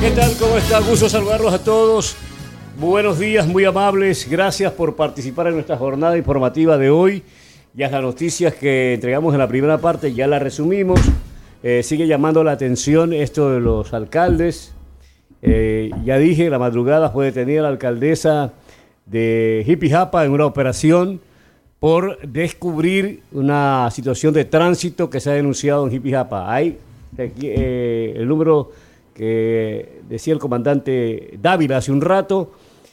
¿Qué tal? ¿Cómo está? Gusto saludarlos a todos. Buenos días, muy amables. Gracias por participar en nuestra jornada informativa de hoy. Ya las noticias que entregamos en la primera parte ya las resumimos. Sigue llamando la atención esto de los alcaldes. Ya dije, la madrugada fue detenida la alcaldesa de Jipijapa en una operación por descubrir una situación de tránsito que se ha denunciado en Jipijapa. Hay el número que decía el comandante Dávila hace un rato,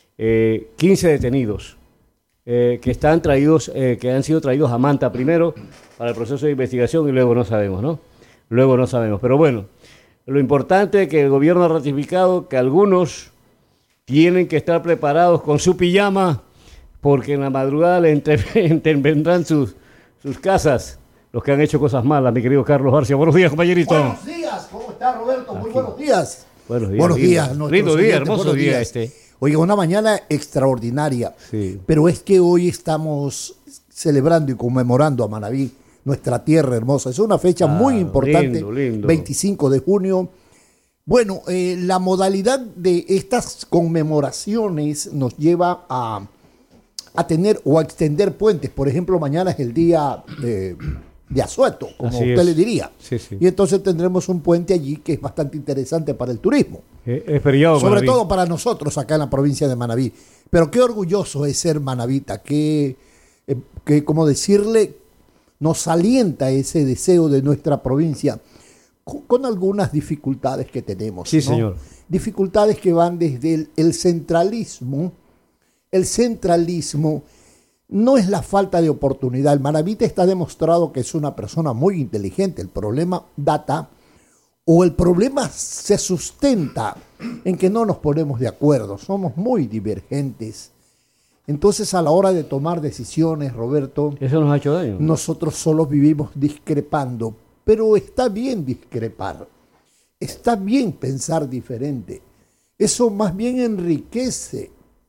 15 detenidos que están traídos, que han sido traídos a Manta primero para el proceso de investigación y luego no sabemos, ¿no? Luego no sabemos. Pero bueno, lo importante es que el gobierno ha ratificado que algunos tienen que estar preparados con su pijama porque en la madrugada le intervendrán sus casas los que han hecho cosas malas, mi querido Carlos García. Buenos días, compañerito. Buenos días, ¿cómo está Roberto? Muy buenos días. Buenos días. Lindo día, hermoso día este. Oiga, una mañana extraordinaria. Sí. Pero es que hoy estamos celebrando y conmemorando a Manabí, nuestra tierra hermosa. Es una fecha muy importante, lindo. 25 de junio. Bueno, la modalidad de estas conmemoraciones nos lleva a tener o a extender puentes. Por ejemplo, mañana es el día de asueto, como Así usted es. le diría. Sí. Y entonces tendremos un puente allí que es bastante interesante para el turismo. Es feriado, Sobre Manabí. todo para nosotros acá en la provincia de Manabí. Pero qué orgulloso es ser manabita, que como decirle, nos alienta ese deseo de nuestra provincia con algunas dificultades que tenemos. Sí, ¿no? señor. Dificultades que van desde el centralismo. El centralismo no es la falta de oportunidad. El manabita está demostrado que es una persona muy inteligente. El problema data o el problema se sustenta en que no nos ponemos de acuerdo. Somos muy divergentes. Entonces, a la hora de tomar decisiones, Roberto, Eso nos ha hecho daño. nosotros solo vivimos discrepando. Pero está bien discrepar. Está bien pensar diferente. Eso más bien enriquece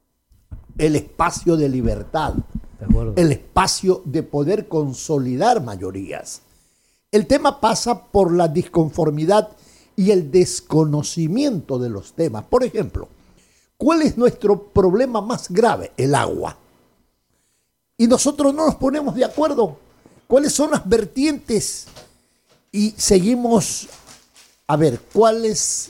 el espacio de libertad, De acuerdo. el espacio de poder consolidar mayorías. El tema pasa por la disconformidad y el desconocimiento de los temas. Por ejemplo, ¿cuál es nuestro problema más grave? El agua. Y nosotros no nos ponemos de acuerdo. ¿Cuáles son las vertientes? Y seguimos a ver cuáles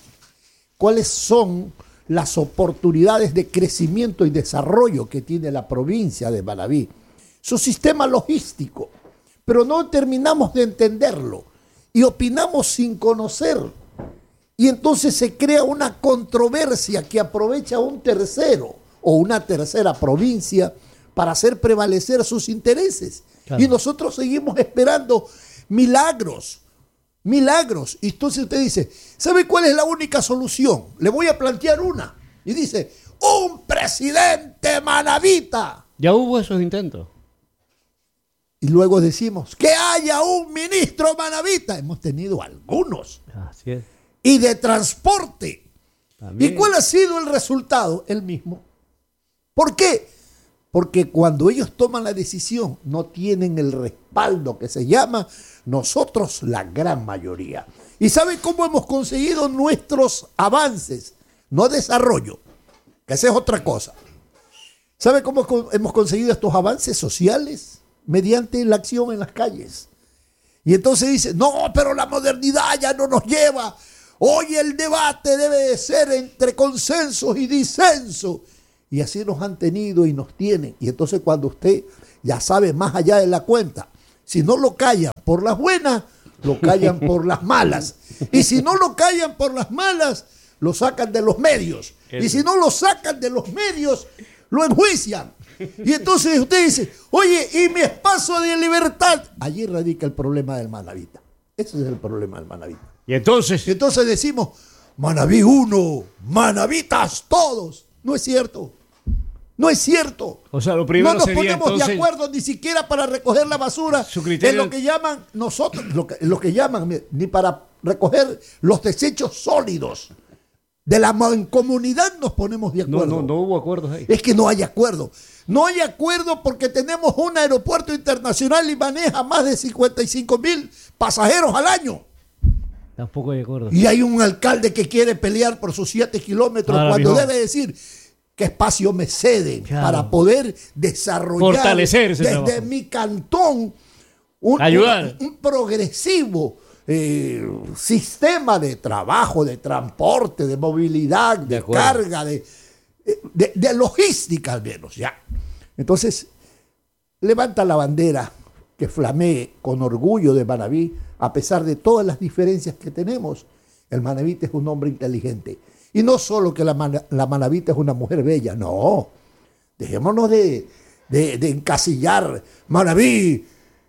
son las oportunidades de crecimiento y desarrollo que tiene la provincia de Manabí, su sistema logístico, pero no terminamos de entenderlo y opinamos sin conocer. Y entonces se crea una controversia que aprovecha un tercero o una tercera provincia para hacer prevalecer sus intereses. Claro. Y nosotros seguimos esperando milagros. Y entonces usted dice, ¿sabe cuál es la única solución? Le voy a plantear una. Y dice, un presidente manabita. Ya hubo esos intentos. Y luego decimos, que haya un ministro manabita. Hemos tenido algunos. Así es. Y de transporte. También. ¿Y cuál ha sido el resultado? El mismo. ¿Por qué? Porque cuando ellos toman la decisión no tienen el respaldo que se llama nosotros la gran mayoría. ¿Y saben cómo hemos conseguido nuestros avances? No desarrollo, que esa es otra cosa. ¿Sabe cómo hemos conseguido estos avances sociales? Mediante la acción en las calles. Y entonces dice, no, pero la modernidad ya no nos lleva. Hoy el debate debe de ser entre consensos y disensos. Y así nos han tenido y nos tienen. Y entonces cuando usted ya sabe más allá de la cuenta, si no lo callan por las buenas, lo callan por las malas. Y si no lo callan por las malas, lo sacan de los medios. Y si no lo sacan de los medios, lo enjuician. Y entonces usted dice, oye, ¿y mi espacio de libertad? Allí radica el problema del manabita. Ese es el problema del manabita. Y entonces decimos, Manabí uno, manabitas todos. No es cierto. No es cierto. O sea, lo primero no nos sería, ponemos entonces, de acuerdo ni siquiera para recoger la basura. Su criterio en lo que llaman nosotros, lo que llaman, ni para recoger los desechos sólidos. De la mancomunidad nos ponemos de acuerdo. No hubo acuerdos ahí. Es que no hay acuerdo. No hay acuerdo porque tenemos un aeropuerto internacional y maneja más de 55,000 pasajeros al año. Tampoco de acuerdo. Y hay un alcalde que quiere pelear por sus 7 kilómetros cuando debe decir qué espacio me ceden para poder desarrollar fortalecer desde trabajo. Mi cantón un progresivo sistema de trabajo, de transporte, de movilidad, de carga, de logística al menos, ya. Entonces, levanta la bandera que flamee con orgullo de Manaví, a pesar de todas las diferencias que tenemos. El manavita es un hombre inteligente. Y no solo que la manavita es una mujer bella, no. Dejémonos de encasillar Manaví,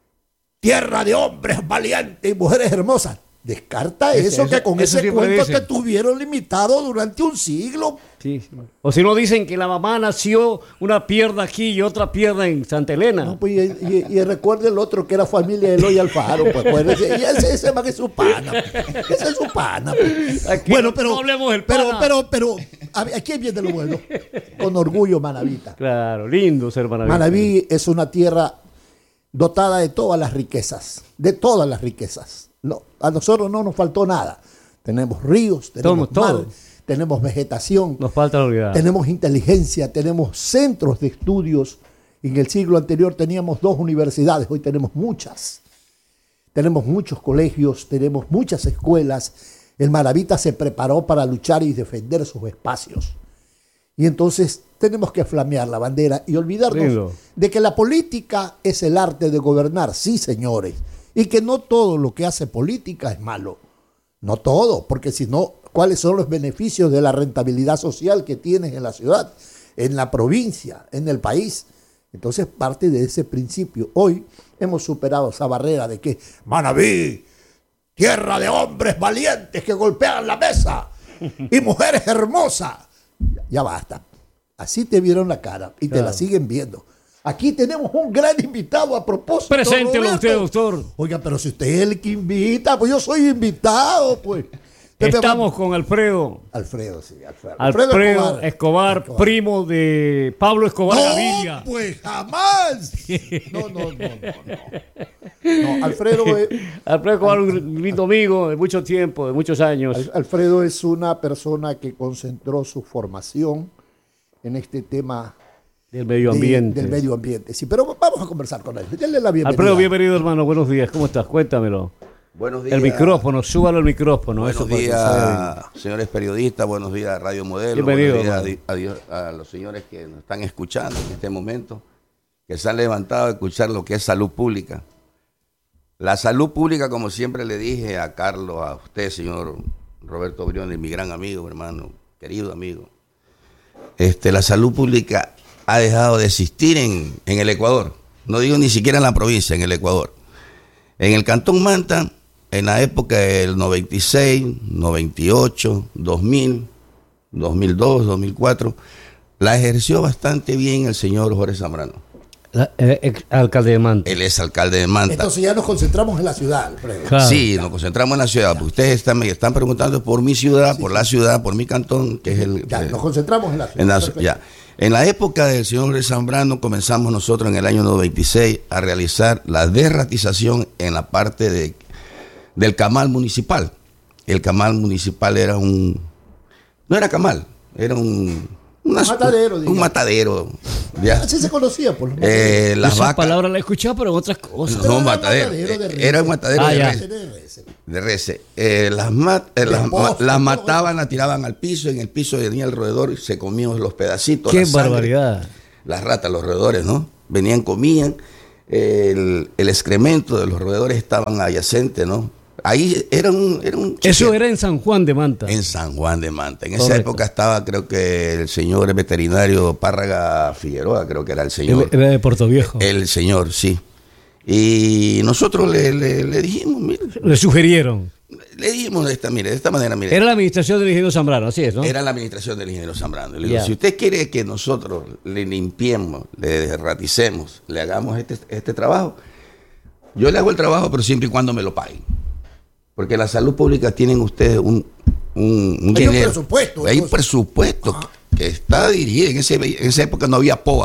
tierra de hombres valientes y mujeres hermosas. Descarta eso que con ese cuento te tuvieron limitado durante un siglo. Sí. O si no dicen que la mamá nació una pierna aquí y otra pierna en Santa Elena. No, pues, y recuerde el otro que era familia de Eloy Alfaro. Pues, ese man es su pana. Ese es su pana. Pues. Aquí bueno, pero no hablemos del pana. Pero aquí viene lo bueno. Con orgullo, manavita. Claro, lindo ser manavita. Manaví es una tierra dotada de todas las riquezas. De todas las riquezas. No, a nosotros no nos faltó nada. Tenemos ríos, tenemos mar, tenemos vegetación. Nos falta la unidad. Tenemos inteligencia, tenemos centros de estudios. En el siglo anterior teníamos 2 universidades, hoy tenemos muchas. Tenemos muchos colegios, tenemos muchas escuelas. El manavita se preparó para luchar y defender sus espacios. Y entonces tenemos que flamear la bandera y olvidarnos de que la política es el arte de gobernar, sí, señores. Y que no todo lo que hace política es malo. No todo, porque si no, ¿cuáles son los beneficios de la rentabilidad social que tienes en la ciudad, en la provincia, en el país? Entonces parte de ese principio. Hoy hemos superado esa barrera de que Manaví, tierra de hombres valientes que golpean la mesa y mujeres hermosas. Ya basta. Así te vieron la cara y te la siguen viendo. Aquí tenemos un gran invitado a propósito. Preséntelo usted, doctor. Oiga, pero si usted es el que invita, pues yo soy invitado, pues. Estamos con Alfredo. Alfredo, sí, Alfredo Escobar, primo de Pablo Escobar Gaviria. No, pues jamás. No, Alfredo Escobar, un lindo amigo de mucho tiempo, de muchos años. Alfredo es una persona que concentró su formación en este tema del medio ambiente. Del medio ambiente, sí, pero vamos a conversar con él. Denle la bienvenida. Alfredo, bienvenido, hermano. Buenos días. ¿Cómo estás? Cuéntamelo. Buenos días. El micrófono, súbalo el micrófono. Buenos días, señores periodistas. Buenos días, Radio Modelo. Bienvenido. Buenos días a los señores que nos están escuchando en este momento, que se han levantado a escuchar lo que es salud pública. La salud pública, como siempre le dije a Carlos, a usted, señor Roberto Briones, mi gran amigo, hermano, querido amigo. La salud pública ha dejado de existir en el Ecuador. No digo ni siquiera en la provincia, en el Ecuador. En el Cantón Manta, en la época del 96, 98, 2000, 2002, 2004, la ejerció bastante bien el señor Jorge Zambrano. Alcalde de Manta. Él es alcalde de Manta. Entonces ya nos concentramos en la ciudad, Alfredo. Claro. Sí, nos concentramos en la ciudad. Ustedes me están preguntando por mi ciudad, por la ciudad, por mi cantón, que es el... Ya, nos concentramos en la ciudad. En la época del señor Jorge Zambrano comenzamos nosotros en el año 96 a realizar la derratización en la parte del camal municipal. El camal municipal era no era camal, era un matadero. ¿Ya? Así se conocía por los Esa palabra la he escuchado, pero otras cosas. No, matadero. Era un matadero de reses. Las mataban, las tiraban al piso, en el piso venía el roedor y se comían los pedacitos. ¡Qué barbaridad! Las ratas, los roedores, ¿no? Venían, comían. El excremento de los roedores estaban adyacentes, ¿no? Ahí era un Eso era en San Juan de Manta. En San Juan de Manta. En esa época estaba, creo que el señor veterinario Párraga Figueroa, creo que era el señor. Era de Puerto Viejo. El señor, sí. Y nosotros le dijimos, mire. Le sugirieron. Le dijimos de esta manera, mire. Era la administración del ingeniero Zambrano, así es, ¿no? Era la administración del ingeniero Zambrano. Le digo, si usted quiere que nosotros le limpiemos, le derraticemos, le hagamos este trabajo, yo le hago el trabajo, pero siempre y cuando me lo paguen. Porque la salud pública tienen ustedes un dinero. Hay un presupuesto. Hay un presupuesto que está dirigido. En esa época no había POA.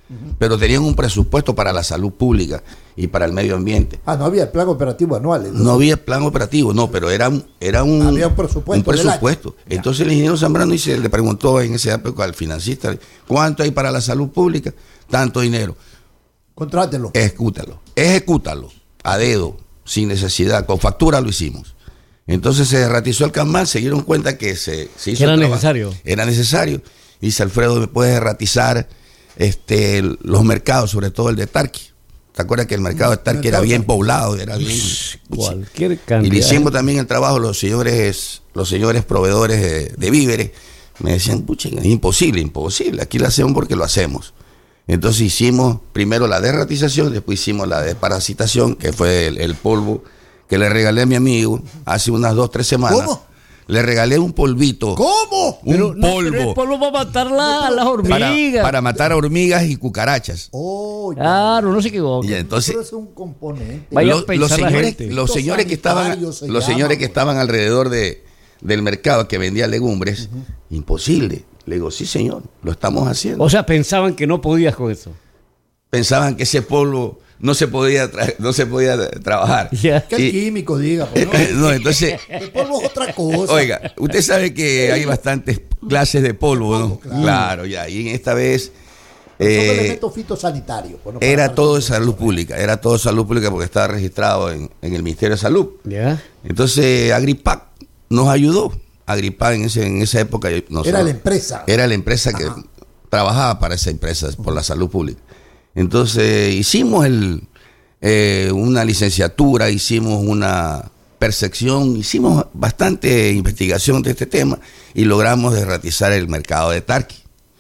pero tenían un presupuesto para la salud pública y para el medio ambiente. No había el plan operativo anual. Entonces. No había plan operativo, no, pero era un había un presupuesto. Entonces el ingeniero Zambrano le preguntó en esa época al financista, ¿cuánto hay para la salud pública? Tanto dinero. Contrátelo. Ejecútalo, a dedo, sin necesidad, con factura lo hicimos. Entonces se ratizó el CAMAL, se dieron cuenta que se hizo era el trabajo. necesario. Era necesario. Dice Alfredo, ¿me puedes ratizar los mercados, sobre todo el de Tarqui? ¿Te acuerdas que el mercado de Tarqui era bien poblado? Era bien. Cualquier cantidad. Y le hicimos también el trabajo los señores proveedores de víveres. Me decían, pucha, es imposible. Aquí lo hacemos porque lo hacemos. Entonces hicimos primero la desratización, después hicimos la desparasitación, que fue el polvo que le regalé a mi amigo hace unas 2-3 semanas. ¿Cómo? Le regalé un polvito. ¿Cómo? Polvo. Pero el polvo para matar las hormigas. Para matar hormigas y cucarachas. Claro, no se equivoca. Y entonces, pero es un componente. Vaya a pensar la gente. los señores que estaban alrededor del mercado que vendía legumbres, imposible. Le digo, sí señor, lo estamos haciendo. O sea, pensaban que no podías con eso. Pensaban que ese polvo no se podía trabajar. Yeah. Que el químico diga. Pues, no, entonces. El polvo es otra cosa. Oiga, usted sabe que hay bastantes clases de polvo, ¿no? Claro, ya. Y esta vez. Son elementos fitosanitarios. Bueno, era todo salud pública porque estaba registrado en el Ministerio de Salud. Yeah. Entonces, Agripac nos ayudó. Agripac en esa época. Era la empresa. Era la empresa que trabajaba para esa empresa, por la salud pública. Entonces hicimos una licenciatura, hicimos una percepción, hicimos bastante investigación de este tema y logramos desratizar el mercado de Tarqui.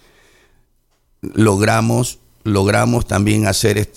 Logramos también hacer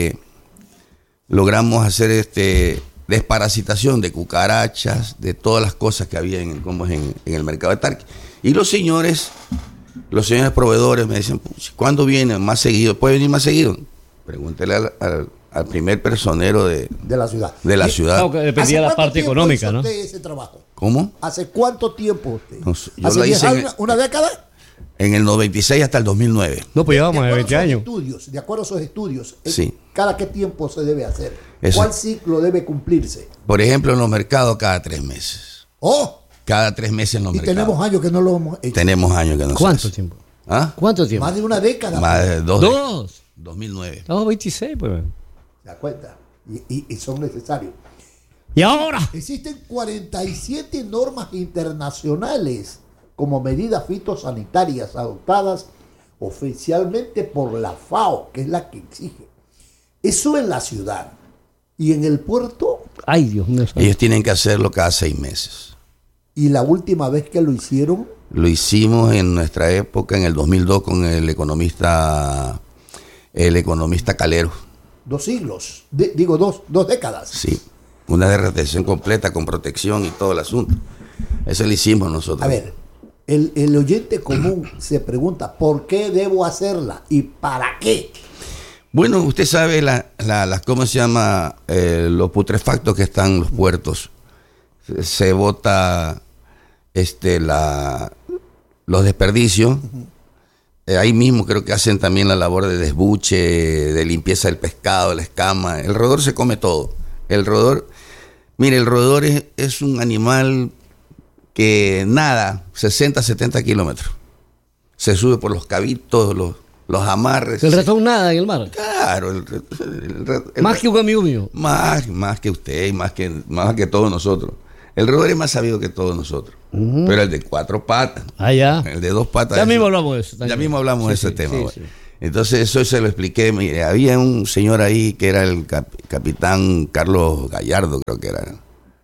desparasitación de cucarachas, de todas las cosas que había en el mercado de Tarqui. Y los señores proveedores me dicen, ¿cuándo viene más seguido? ¿Puede venir más seguido? Pregúntele al primer personero de la ciudad. Claro, que dependía de la parte económica, ¿no? Ese trabajo? ¿Cómo? ¿Hace cuánto tiempo usted? No, yo ¿Hace la hice una década? En el 96 hasta el 2009. No, pues llevamos de 20 años. De acuerdo a esos estudios, sí. ¿Cada qué tiempo se debe hacer? Eso. ¿Cuál ciclo debe cumplirse? Por ejemplo, en los mercados cada 3 meses. ¡Oh! Cada 3 meses en los mercados. Y tenemos años que no lo hemos hecho. Tenemos años que no se hace. ¿Cuánto tiempo? ¿Cuánto tiempo? Más de una década. Más de dos. 2009. Estamos 26, pues. ¿Se da cuenta? Y son necesarios. ¿Y ahora? Existen 47 normas internacionales como medidas fitosanitarias adoptadas oficialmente por la FAO, que es la que exige. Eso en la ciudad. Y en el puerto. Ay, Dios mío. Ellos tienen que hacerlo cada 6 meses. ¿Y la última vez que lo hicieron? Lo hicimos en nuestra época, en el 2002, con el economista Calero. 2 siglos. Dos décadas. Sí. Una desratización completa con protección y todo el asunto. Eso lo hicimos nosotros. A ver, el oyente común se pregunta, ¿por qué debo hacerla? ¿Y para qué? Bueno, usted sabe ¿cómo se llama? Los putrefactos que están en los puertos. Se bota los desperdicios. Ahí mismo creo que hacen también la labor de desbuche, de limpieza del pescado, la escama. El roedor se come todo. El roedor es un animal que nada 60, 70 kilómetros. Se sube por los cabitos, los amarres. El ratón nada en el mar. Claro. Más que un amigo mío. Más que usted y más que todos nosotros. El roedor es más sabido que todos nosotros. Pero el de 4 patas. Ya. El de 2 patas. Ya mismo hablamos de eso. Ya mismo hablamos de ese tema. Sí. Entonces eso se lo expliqué. Mire, había un señor ahí que era el capitán Carlos Gallardo, creo que era.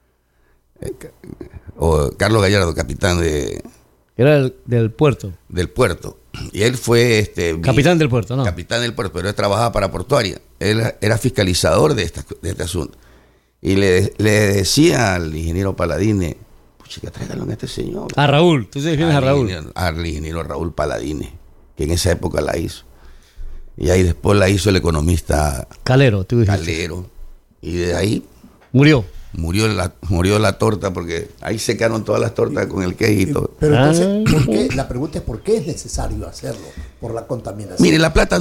O Carlos Gallardo, capitán Era del puerto. Del puerto. Y él fue capitán del puerto, ¿no? Capitán del puerto, pero él trabajaba para Portuaria. Él era fiscalizador de este asunto. Y le decía al ingeniero Paladine, pucha, tráigalo a este señor. A Raúl, tú te refieres a Raúl. Al ingeniero Raúl Paladine, que en esa época la hizo. Y ahí después la hizo el economista Calero, tú dijiste. Calero. Y de ahí murió. murió la torta, porque ahí se quedaron todas las tortas con el quejito. Pero entonces, ¿por qué? La pregunta es ¿por qué es necesario hacerlo? Por la contaminación. Mire, la plata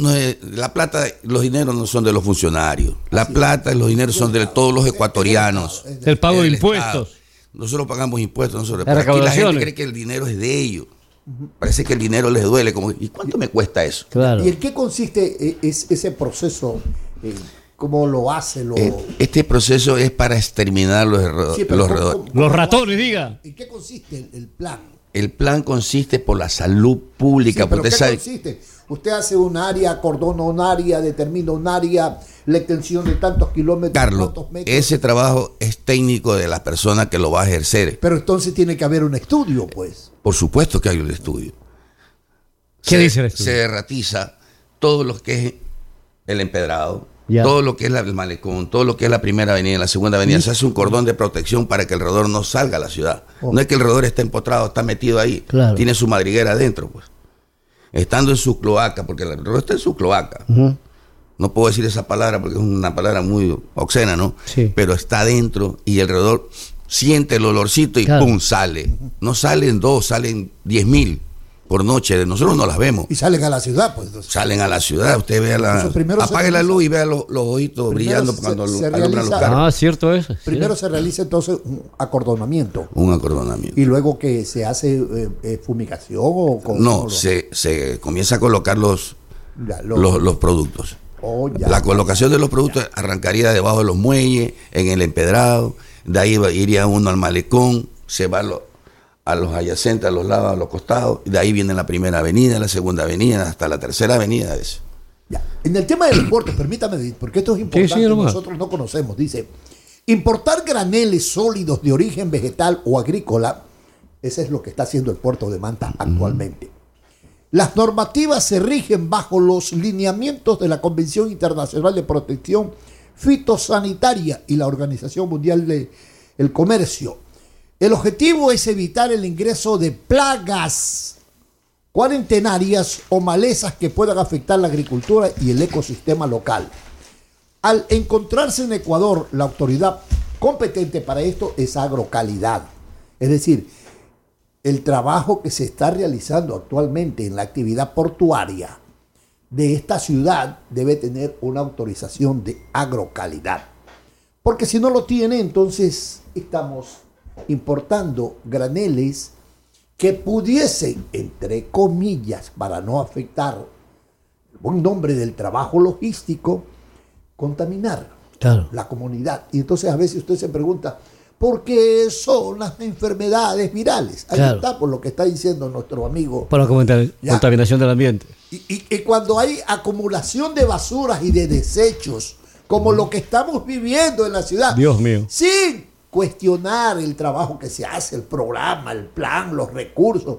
los dineros no son de los funcionarios. La plata y los dineros son de todos los ecuatorianos. El pago de impuestos. Estado. Nosotros pagamos impuestos, pero aquí la gente cree que el dinero es de ellos. Parece que el dinero les duele. ¿Y cuánto me cuesta eso? Claro. ¿Y en qué consiste ese proceso? ¿Cómo lo hace? Este proceso es para exterminar los roedores. Los ratones, diga. ¿En qué consiste el plan? El plan consiste por la salud pública. Sí, ¿pero qué consiste? Usted hace un área, acordona un área, determina un área, la extensión de tantos kilómetros, Carlos, tantos metros. Ese trabajo es técnico de la persona que lo va a ejercer. Pero entonces tiene que haber un estudio, pues. Por supuesto que hay un estudio. ¿Qué dice el estudio? Se ratiza todo lo que es el empedrado, todo lo que es el malecón, todo lo que es la primera avenida, la segunda avenida. Se hace un cordón de protección para que el roedor no salga a la ciudad. No es que el roedor esté empotrado, está metido ahí. Claro. Tiene su madriguera adentro, pues. Estando en su cloaca, porque el roedor está en su cloaca. No puedo decir esa palabra porque es una palabra muy obscena, ¿no? Sí. Pero está adentro y el roedor siente el olorcito y ¡pum! Sale. No salen 2, salen 10,000 por noche. Nosotros no las vemos. Y salen a la ciudad, pues. Salen a la ciudad. Usted ve apague la luz y vea los ojitos brillando cuando alumbran los carros. Cierto eso. Primero se realiza entonces un acordonamiento. Un acordonamiento. Y luego que se hace fumigación o no, se comienza a colocar los productos. La colocación de los productos arrancaría debajo de los muelles, en el empedrado. De ahí iría uno al malecón, se va a los adyacentes, a los lados, a los costados, y de ahí viene la primera avenida, la segunda avenida, hasta la tercera avenida. Ya. En el tema de los puertos, permítame, porque esto es importante, nosotros no conocemos, dice, importar graneles sólidos de origen vegetal o agrícola, ese es lo que está haciendo el puerto de Manta actualmente. Las normativas se rigen bajo los lineamientos de la Convención Internacional de Protección Fitosanitaria y la Organización Mundial del Comercio. El objetivo es evitar el ingreso de plagas cuarentenarias o malezas que puedan afectar la agricultura y el ecosistema local. Al encontrarse en Ecuador, la autoridad competente para esto es Agrocalidad. Es decir, el trabajo que se está realizando actualmente en la actividad portuaria de esta ciudad debe tener una autorización de Agrocalidad. Porque si no lo tiene, entonces estamos importando graneles que pudiesen, entre comillas, para no afectar el buen nombre del trabajo logístico, contaminar la comunidad. Y entonces a veces usted se pregunta, ¿por qué son las enfermedades virales? Ahí está, por lo que está diciendo nuestro amigo. Por la contaminación del ambiente. Y cuando hay acumulación de basuras y de desechos, como lo que estamos viviendo en la ciudad, Dios mío, sin cuestionar el trabajo que se hace, el programa, el plan, los recursos,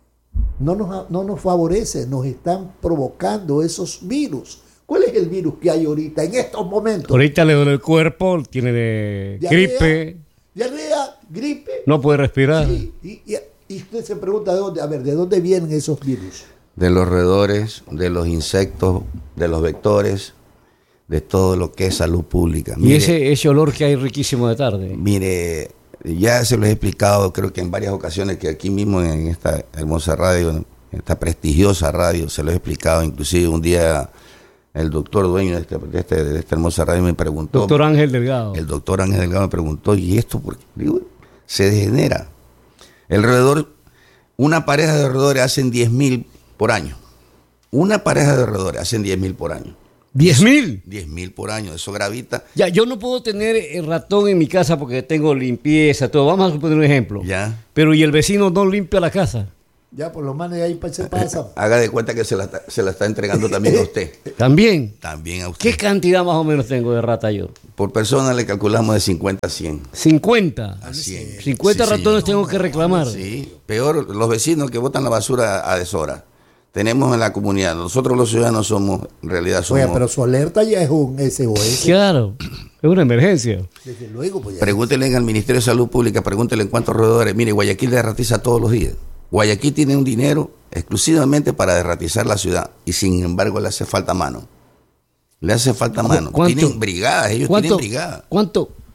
no nos favorece, nos están provocando esos virus. ¿Cuál es el virus que hay ahorita en estos momentos? Ahorita le duele el cuerpo, tiene gripe. Diarrea, gripe. No puede respirar. Sí, y usted se pregunta ¿de dónde vienen esos virus? De los roedores, de los insectos, de los vectores, de todo lo que es salud pública. Y ese olor que hay riquísimo de tarde. Mire, ya se lo he explicado, creo que en varias ocasiones, que aquí mismo en esta hermosa radio, en esta prestigiosa radio, se lo he explicado. Inclusive un día el doctor dueño de esta hermosa radio me preguntó. Doctor Ángel Delgado. El doctor Ángel Delgado me preguntó, ¿y esto por qué? Digo, se degenera. El roedor, una pareja de roedores hacen 10,000 por año. Una pareja de roedores hacen 10,000 por año. ¿10,000? 10,000 por año, eso gravita. Ya, yo no puedo tener el ratón en mi casa porque tengo limpieza, todo. Vamos a poner un ejemplo. Ya. Pero ¿y el vecino no limpia la casa? Ya, por lo menos ahí se pasa. Haga de cuenta que se la está entregando también a usted. ¿También? También a usted. ¿Qué cantidad más o menos tengo de rata yo? Por persona le calculamos de 50 a 100. ¿50? A 100. 50 ratones tengo que reclamar. Sí, peor los vecinos que botan la basura a deshora. Tenemos en la comunidad, nosotros los ciudadanos somos, en realidad somos... Oye, pero su alerta ya es un SOS. Claro, es una emergencia. Desde luego, pues ya. Pregúntenle al Ministerio de Salud Pública, pregúntenle en cuántos roedores. Mire, Guayaquil derratiza todos los días. Guayaquil tiene un dinero exclusivamente para derratizar la ciudad y sin embargo le hace falta mano. Le hace falta mano. Tienen brigadas, ellos tienen brigadas.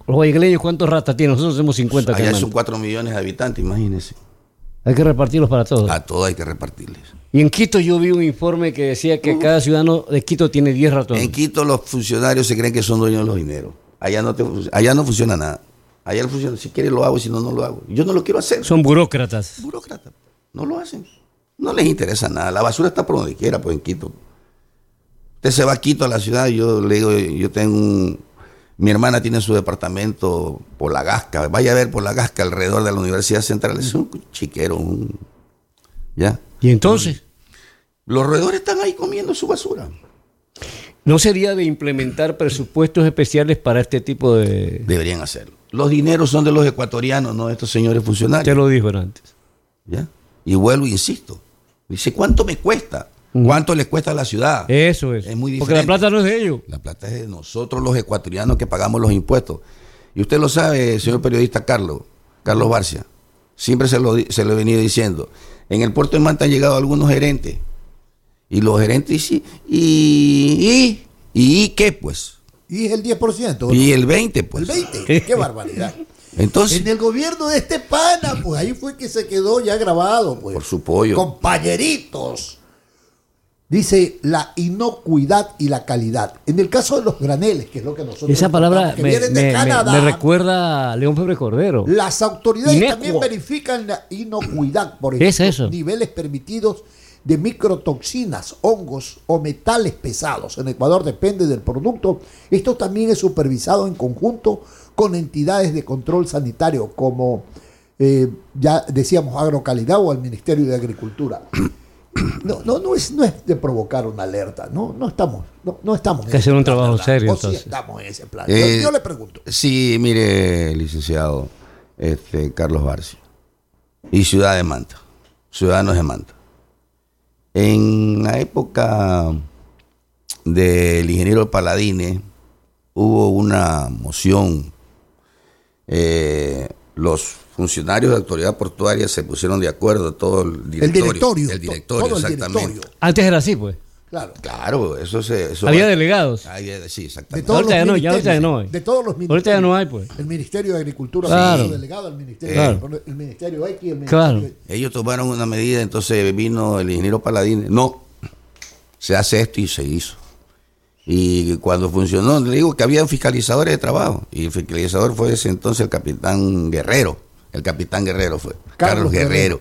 Los guayaquileños, ¿cuántos ratas tienen? Nosotros somos 50. Allá son 4 millones de habitantes, imagínense. Hay que repartirlos para todos. A todos hay que repartirles. Y en Quito yo vi un informe que decía que cada ciudadano de Quito tiene 10 ratones. En Quito los funcionarios se creen que son dueños de los dineros. Allá no funciona nada. Allá no funciona. Si quiere lo hago, si no, no lo hago. Yo no lo quiero hacer. Son burócratas. Burócratas. No lo hacen. No les interesa nada. La basura está por donde quiera, pues en Quito. Usted se va a Quito, a la ciudad, yo le digo, mi hermana tiene su departamento por la Gasca. Vaya a ver por la Gasca alrededor de la Universidad Central. Es un chiquero, ¿ya? ¿Y entonces? Los roedores están ahí comiendo su basura. ¿No sería de implementar presupuestos especiales para este tipo de...? Deberían hacerlo. Los dineros son de los ecuatorianos, no de estos señores funcionarios. Te lo dijo antes. ¿Ya? Y vuelvo e insisto. Dice, ¿cuánto me cuesta? ¿Cuánto les cuesta a la ciudad? Eso es. Es muy diferente. Porque la plata no es de ellos. La plata es de nosotros los ecuatorianos que pagamos los impuestos. Y usted lo sabe, señor periodista Carlos Barcia. Siempre se lo he venido diciendo. En el puerto de Manta han llegado algunos gerentes. Y los gerentes dicen, ¿y qué pues? Y es el 10%. ¿no? Y el 20%, pues. El 20%. Qué barbaridad. Entonces, en el gobierno de este pana, pues ahí fue que se quedó ya grabado, pues. Por su pollo. Compañeritos. Dice la inocuidad y la calidad. En el caso de los graneles, que es lo que nosotros... Esa palabra que vienen de Canadá, me recuerda a León Febre Cordero. Las autoridades Inecuo. también verifican la inocuidad, por ejemplo, ¿Es eso? niveles permitidos de microtoxinas, hongos o metales pesados. En Ecuador depende del producto. Esto también es supervisado en conjunto con entidades de control sanitario como, ya decíamos, Agrocalidad o el Ministerio de Agricultura. No es de provocar una alerta, no estamos Hay que hacer un trabajo ¿verdad? serio, O entonces. sí estamos en ese plan. Eh, yo le pregunto. Sí, mire, licenciado Carlos Barcia. Y Ciudad de Manta. Ciudadanos de Manta. En la época del ingeniero Paladine hubo una moción. Los funcionarios de autoridad portuaria se pusieron de acuerdo, todo el directorio. El directorio, todo el exactamente. directorio. Antes era así, pues. Claro. Eso Había delegados. Sí, De exactamente. todos Ahorita los ya no, ministerios, no hay. de todos los ministerios. Ahorita ya no hay, pues. El Ministerio de Agricultura, Claro. el delegado del Ministerio, Claro. el Ministerio X, el Ministerio... Claro. Ellos tomaron una medida, entonces vino el ingeniero Paladine. No, se hace esto y se hizo. Y cuando funcionó, le digo que había fiscalizadores de trabajo. Y el fiscalizador fue ese entonces el capitán Guerrero. El capitán Guerrero fue. Carlos Guerrero.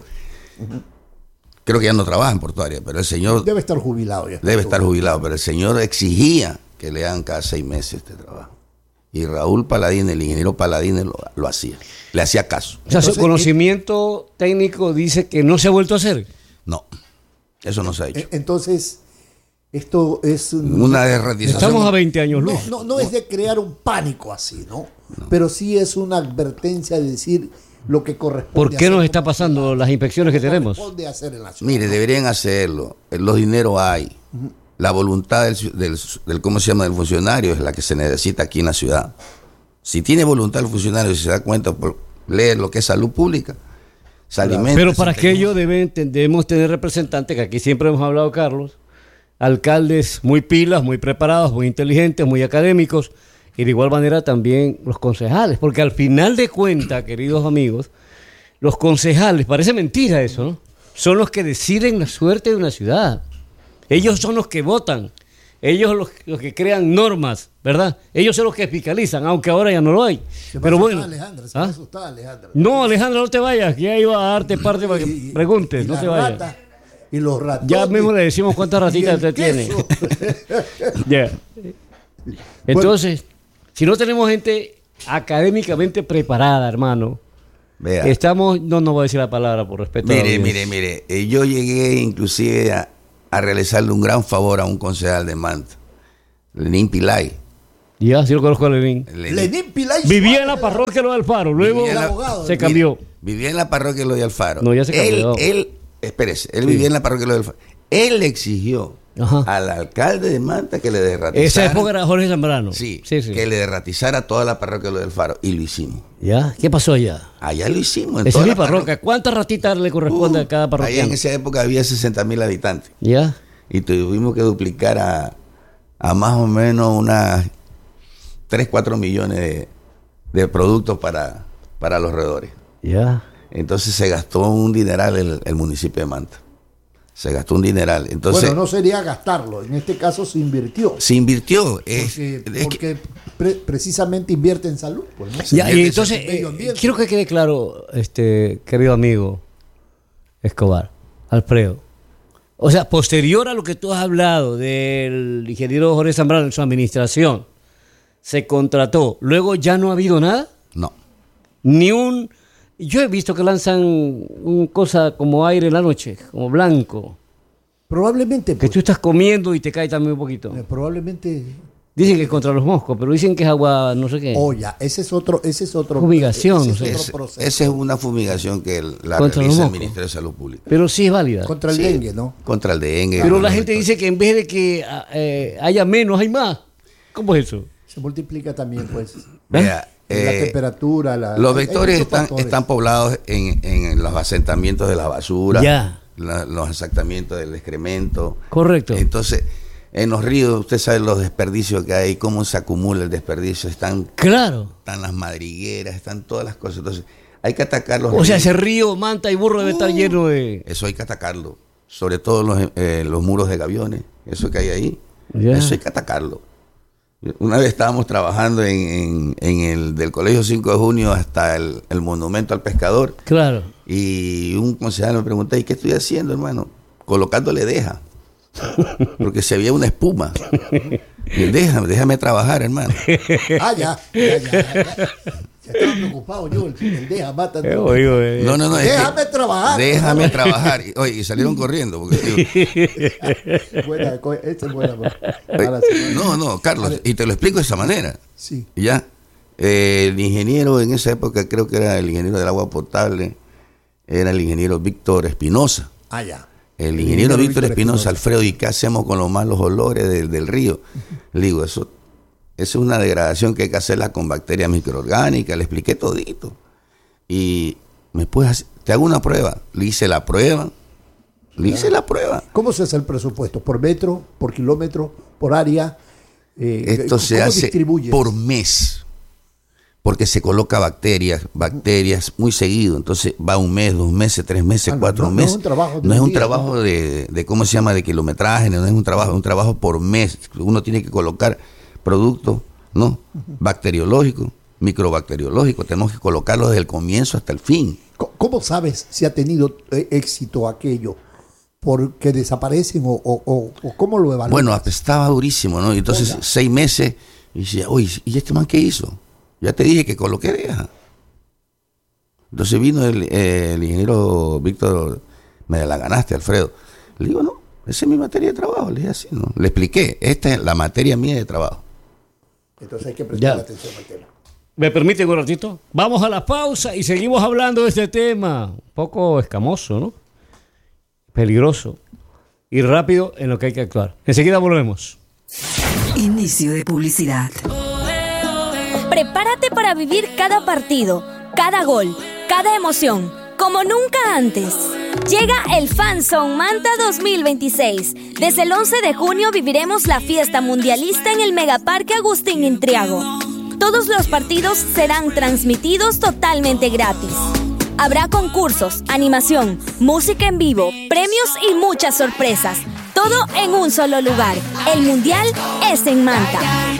Creo que ya no trabaja en portuaria, pero el señor... Debe estar jubilado ya. Debe estar jubilado, pero el señor exigía que le hagan cada 6 meses este trabajo. Y Raúl Paladine, el ingeniero Paladine, lo hacía. Le hacía caso. O sea, Entonces, su conocimiento técnico dice que no se ha vuelto a hacer. No, eso no se ha hecho. Entonces, esto es... Una derratización. Estamos a 20 años luz. No es de crear un pánico así, ¿no? Pero sí es una advertencia de decir lo que corresponde. ¿Por qué hacer nos está como pasando ciudad, las inspecciones que lo tenemos? corresponde hacer en la ciudad. Mire, deberían hacerlo. Los dineros hay. La voluntad del ¿cómo se llama? Del funcionario es la que se necesita aquí en la ciudad. Si tiene voluntad el funcionario, si se da cuenta por leer lo que es salud pública, se alimenta. Pero para aquello debemos tener representantes, que aquí siempre hemos hablado, Carlos, alcaldes muy pilas, muy preparados, muy inteligentes, muy académicos, y de igual manera también los concejales, porque al final de cuentas, queridos amigos, los concejales, parece mentira eso, ¿no? Son los que deciden la suerte de una ciudad. Ellos son los que votan, ellos los que crean normas, ¿verdad? Ellos son los que fiscalizan, aunque ahora ya no lo hay. Pero bueno. Alejandra, ¿Ah? Alejandra. No, Alejandra, no te vayas, que ya iba a darte parte para que preguntes, no te vayas. Y los ratones. Ya mismo le decimos cuántas ratitas usted tiene. Ya. Entonces, si no tenemos gente académicamente preparada, hermano, Vea. estamos, no voy a decir la palabra por respeto a la audiencia. Mire. Yo llegué inclusive a realizarle un gran favor a un concejal de Manta, Lenín Pilay. Ya, sí lo conozco a Lenín. Lenín Pilay Vivía en Suárez, la parroquia de los Alfaro, luego Vivía en la- abogado, se cambió. Vivía en la parroquia de Los de Alfaro. No, ya se cambió. Espérese, él Sí. vivía en la parroquia de Los de Alfaro. Él le exigió Ajá. al alcalde de Manta que le derratizara. Esa época era Jorge Zambrano. Sí, sí. que le derratizara toda la parroquia de Los del Faro. Y lo hicimos. ¿Ya? ¿Qué pasó allá? Allá lo hicimos. En Esa toda es mi la parroquia. ¿Cuántas ratitas le corresponde a cada Allá parroquia? en esa época había 60,000 habitantes. ¿Ya? Y tuvimos que duplicar a más o menos unas 3, 4 millones de productos para los roedores. Ya. Entonces se gastó un dineral el municipio de Manta. Se gastó un dineral. Entonces, bueno, no sería gastarlo. En este caso se invirtió. Se invirtió. Porque precisamente invierte en salud. Pues, ¿no? Ya, y entonces, quiero que quede claro, querido amigo Escobar, Alfredo. O sea, posterior a lo que tú has hablado del ingeniero Jorge Zambrano en su administración, se contrató. Luego ya no ha habido nada. No. Ni un... Yo he visto que lanzan una cosa como aire en la noche, como blanco. Probablemente. Que tú estás comiendo y te cae también un poquito. Probablemente. Dicen que es contra los moscos, pero dicen que es agua, no sé qué. Ya, ese es otro. Fumigación. Esa es una fumigación que la realiza el Ministerio de Salud Pública. Pero sí es válida. Contra el dengue, ¿no? Contra el dengue. Pero la gente dice que en vez de que haya menos, hay más. ¿Cómo es eso? Se multiplica también, pues. Vea, la temperatura. Los vectores están poblados en los asentamientos de la basura, ya. Los asentamientos del excremento. Correcto. Entonces, en los ríos, usted sabe los desperdicios que hay, cómo se acumula el desperdicio. Están las madrigueras, están todas las cosas. Entonces, hay que atacar los ríos. O sea, ese río, Manta y Burro debe estar lleno de... Eso hay que atacarlo. Sobre todo los muros de gaviones, eso que hay ahí. Ya. Eso hay que atacarlo. Una vez estábamos trabajando en el del Colegio 5 de Junio hasta el monumento al pescador. Claro. Y un concejal me preguntó, ¿y qué estoy haciendo, hermano? Colocándole deja. Porque se veía una espuma. Y déjame trabajar, hermano. Ya estaba preocupado yo, el deja, mata. No. Déjame trabajar. Déjame trabajar. Y salieron corriendo. Porque, No, Carlos, y te lo explico de esa manera. Sí. Ya. El ingeniero en esa época, creo que era el ingeniero del agua potable, era el ingeniero Víctor Espinosa. Ya. El ingeniero Víctor Espinosa, Alfredo, ¿y qué hacemos con los malos olores del río? Le digo, eso es una degradación que hay que hacerla con bacterias microorgánicas. Le expliqué todito. Y te hago una prueba. Le hice la prueba. ¿Cómo se hace el presupuesto? ¿Por metro? ¿Por kilómetro? ¿Por área? Esto se hace por mes. Porque se coloca bacterias muy seguido. Entonces va 1 mes, 2 meses, 3 meses, 4 meses. No es un trabajo de ¿cómo se llama? De kilometraje, no es un trabajo por mes. Uno tiene que colocar productos, ¿no? Bacteriológicos, microbacteriológicos. Tenemos que colocarlos desde el comienzo hasta el fin. ¿Cómo sabes si ha tenido éxito aquello? ¿Porque desaparecen o cómo lo evalúas? Bueno, estaba durísimo, ¿no? Y entonces 6 meses, y decía, oye, ¿y este man qué hizo? Ya te dije que coloqué deja. Entonces vino el ingeniero Víctor, me la ganaste, Alfredo. Le digo, no, esa es mi materia de trabajo. Le dije así, ¿no? Le expliqué, esta es la materia mía de trabajo. Entonces hay que prestar atención al tema. ¿Me permite un ratito? Vamos a la pausa y seguimos hablando de este tema. Un poco escamoso, ¿no? Peligroso. Y rápido en lo que hay que actuar. Enseguida volvemos. Inicio de publicidad. Prepárate para vivir cada partido, cada gol, cada emoción, como nunca antes. Llega el FanZone Manta 2026. Desde el 11 de junio viviremos la fiesta mundialista en el Megaparque Agustín Intriago. Todos los partidos serán transmitidos totalmente gratis. Habrá concursos, animación, música en vivo, premios y muchas sorpresas. Todo en un solo lugar. El Mundial es en Manta.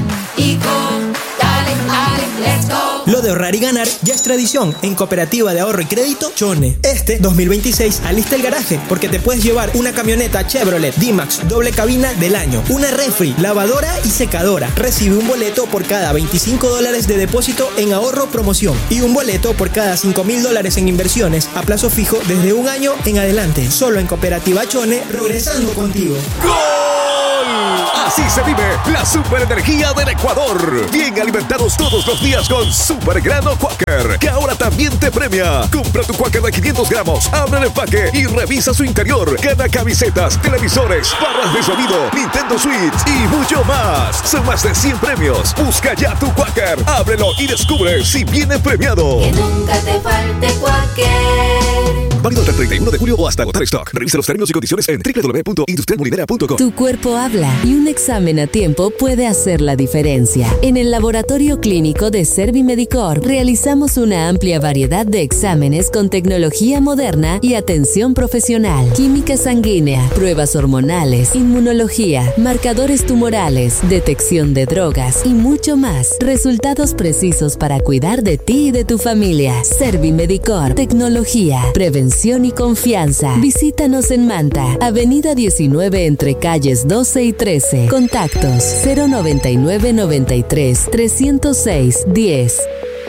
Lo de ahorrar y ganar ya es tradición en Cooperativa de Ahorro y Crédito Chone. Este 2026 alista el garaje porque te puedes llevar una camioneta Chevrolet D-Max doble cabina del año, una refri, lavadora y secadora. Recibe un boleto por cada $25 de depósito en ahorro promoción y un boleto por cada $5,000 en inversiones a plazo fijo desde 1 año en adelante. Solo en Cooperativa Chone, progresando contigo. Así se vive la superenergía del Ecuador. Bien alimentados todos los días con Super Grano Quaker, que ahora también te premia. Compra tu Quaker de 500 gramos, abre el empaque y revisa su interior. Gana camisetas, televisores, barras de sonido, Nintendo Switch y mucho más. Son más de 100 premios. Busca ya tu Quaker, ábrelo y descubre si viene premiado. Que nunca te falte Quaker. Válido hasta el 31 de julio o hasta agotar stock. Revisa los términos y condiciones en www.industrialmolinera.com. Tu cuerpo habla y un examen a tiempo puede hacer la diferencia. En el laboratorio clínico de Servimedicor realizamos una amplia variedad de exámenes con tecnología moderna y atención profesional. Química sanguínea, pruebas hormonales, inmunología, marcadores tumorales, detección de drogas y mucho más. Resultados precisos para cuidar de ti y de tu familia. Servimedicor, tecnología, prevención y confianza. Visítanos en Manta, Avenida 19 entre calles 12 y 13. Contactos 099 93 306 10.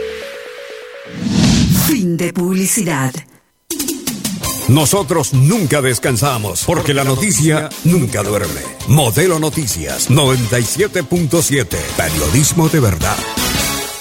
Fin de publicidad. Nosotros nunca descansamos porque la noticia nunca duerme. Modelo Noticias 97.7. Periodismo de verdad.